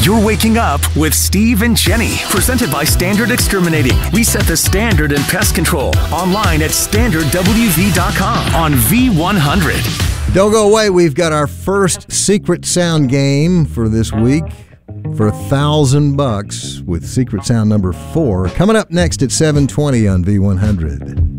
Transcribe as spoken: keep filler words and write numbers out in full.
You're waking up with Steve and Jenny, presented by Standard Exterminating. We set the standard in pest control. Online at standard w v dot com on V one hundred. Don't go away. We've got our first Secret Sound game for this week for a thousand bucks with Secret Sound number four coming up next at seven twenty on V one hundred.